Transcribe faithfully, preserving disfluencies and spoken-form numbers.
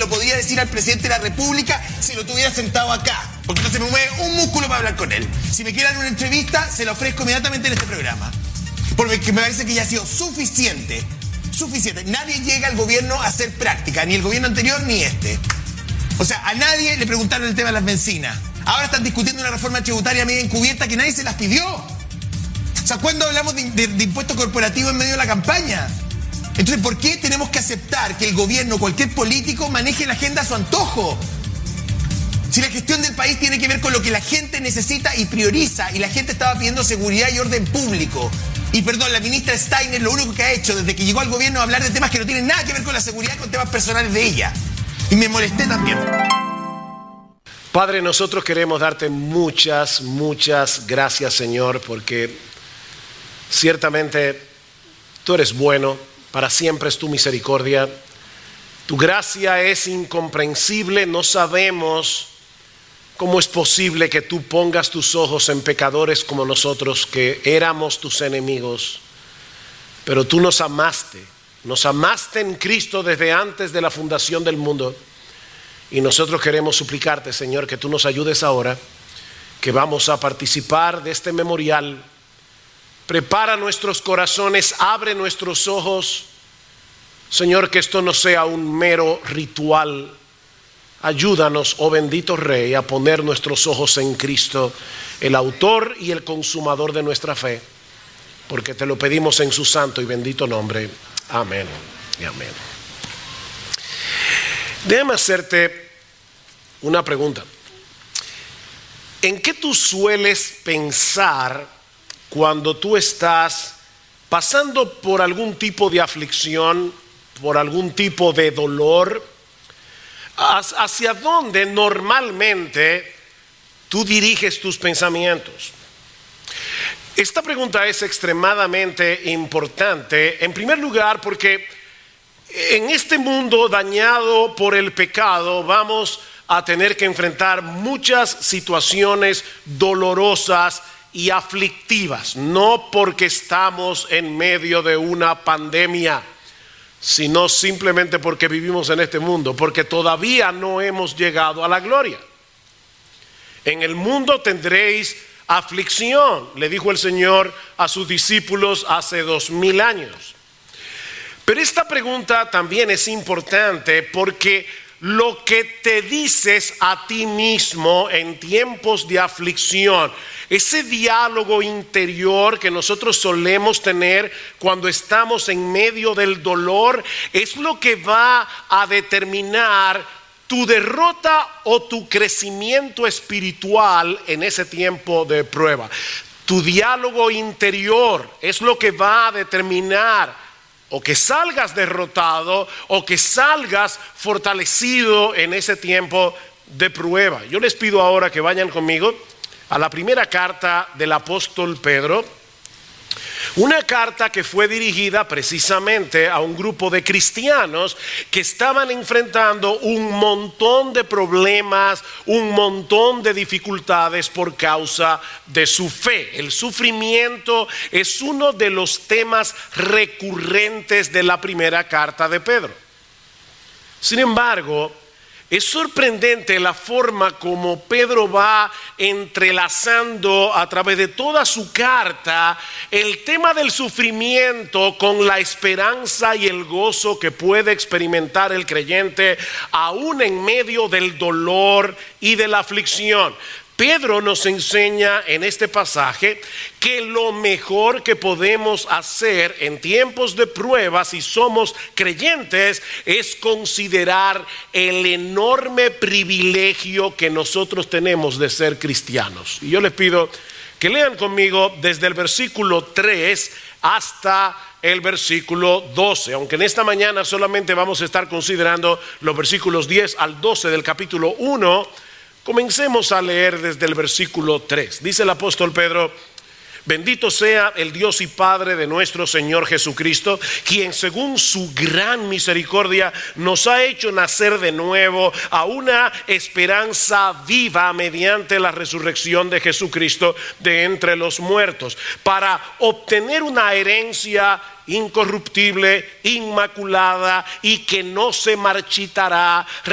lo podría decir al presidente de la República si lo tuviera sentado acá, porque no se me mueve un músculo para hablar con él. Si me quiere dar una entrevista, se la ofrezco inmediatamente en este programa, porque me parece que ya ha sido suficiente, suficiente. Nadie llega al gobierno a hacer práctica, ni el gobierno anterior ni este. O sea, a nadie le preguntaron el tema de las bencinas. Ahora están discutiendo una reforma tributaria media encubierta que nadie se las pidió. O sea, ¿cuándo hablamos de, de, de impuesto corporativo en medio de la campaña? Entonces, ¿por qué tenemos que aceptar que el gobierno, cualquier político, maneje la agenda a su antojo? Si la gestión del país tiene que ver con lo que la gente necesita y prioriza, y la gente estaba pidiendo seguridad y orden público. Y perdón, la ministra Steiner lo único que ha hecho desde que llegó al gobierno es hablar de temas que no tienen nada que ver con la seguridad, con temas personales de ella. Y me molesté también. Padre, nosotros queremos darte muchas, muchas gracias, Señor, porque ciertamente tú eres bueno, para siempre es tu misericordia. Tu gracia es incomprensible, no sabemos cómo es posible que tú pongas tus ojos en pecadores como nosotros, que éramos tus enemigos, pero tú nos amaste, nos amaste en Cristo desde antes de la fundación del mundo, y nosotros queremos suplicarte, Señor, que tú nos ayudes ahora, que vamos a participar de este memorial. Prepara nuestros corazones, abre nuestros ojos, Señor, que esto no sea un mero ritual. Ayúdanos, oh bendito Rey, a poner nuestros ojos en Cristo, el autor y el consumador de nuestra fe, porque te lo pedimos en su santo y bendito nombre. Amén y amén. Déjame hacerte una pregunta. ¿En qué tú sueles pensar cuando tú estás pasando por algún tipo de aflicción, por algún tipo de dolor? ¿Hacia dónde normalmente tú diriges tus pensamientos? Esta pregunta es extremadamente importante, en primer lugar porque en este mundo dañado por el pecado vamos a tener que enfrentar muchas situaciones dolorosas y aflictivas, no porque estamos en medio de una pandemia, sino simplemente porque vivimos en este mundo, porque todavía no hemos llegado a la gloria. En el mundo tendréis aflicción, le dijo el Señor a sus discípulos hace dos mil años. Pero esta pregunta también es importante porque lo que te dices a ti mismo en tiempos de aflicción, ese diálogo interior que nosotros solemos tener cuando estamos en medio del dolor, es lo que va a determinar tu derrota o tu crecimiento espiritual en ese tiempo de prueba. Tu diálogo interior es lo que va a determinar o que salgas derrotado o que salgas fortalecido en ese tiempo de prueba. Yo les pido ahora que vayan conmigo a la primera carta del apóstol Pedro, una carta que fue dirigida precisamente a un grupo de cristianos que estaban enfrentando un montón de problemas, un montón de dificultades por causa de su fe. El sufrimiento es uno de los temas recurrentes de la primera carta de Pedro. Sin embargo, es sorprendente la forma como Pedro va entrelazando a través de toda su carta el tema del sufrimiento con la esperanza y el gozo que puede experimentar el creyente aún en medio del dolor y de la aflicción. Pedro nos enseña en este pasaje que lo mejor que podemos hacer en tiempos de prueba, si somos creyentes, es considerar el enorme privilegio que nosotros tenemos de ser cristianos. Y yo les pido que lean conmigo desde el versículo tres hasta el versículo doce, aunque en esta mañana solamente vamos a estar considerando los versículos diez al doce del capítulo uno. Comencemos a leer desde el versículo tres. Dice el apóstol Pedro: bendito sea el Dios y Padre de nuestro Señor Jesucristo, quien según su gran misericordia nos ha hecho nacer de nuevo a una esperanza viva mediante la resurrección de Jesucristo de entre los muertos, para obtener una herencia incorruptible, inmaculada y que no se marchitará,